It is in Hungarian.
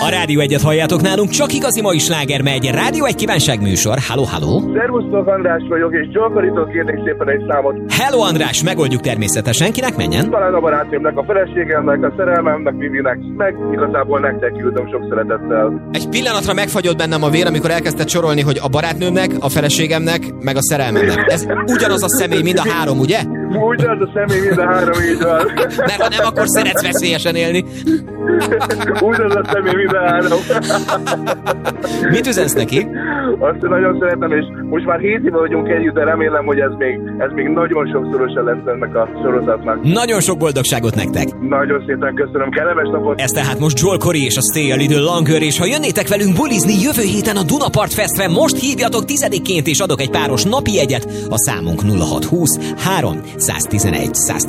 Rádió Egyet halljátok nálunk, csak igazi mai sláger megy. Rádió Egy kívánságműsor. Halló, halló. Szervusztok, András vagyok, és Zsolkaritól kérnék szépen egy számot. Hello, András, megoldjuk természetesen. Kinek menjen? Talán a barátnőmnek, a feleségemnek, a szerelmemnek, Vivinek, meg igazából nektek küldöm sok szeretettel. Egy pillanatra megfagyott bennem a vér, amikor elkezdted sorolni, hogy a barátnőmnek, a feleségemnek, meg a szerelmemnek. Ez ugyanaz a személy, mind a három, ugye? Ugyanaz a személy, mind a három, így van. Mert ha nem, akkor szeretsz veszélyesen élni. Ugyanaz a személy, mind a három. Mit üzensz neki? Azt nagyon szeretem, és most már 7 éve vagyunk együtt, de remélem, hogy ez még nagyon sokszorosan lesz ennek a sorozatnak. Nagyon sok boldogságot nektek. Nagyon szépen köszönöm, kellemes napot. Ez tehát most Joel Corey és a Stay a Little Longer, és ha jönnétek velünk bulizni jövő héten a Dunapart Festre, most hívjatok 10-ként, és adok egy páros napi jegyet a számunk 0620 3 111 111.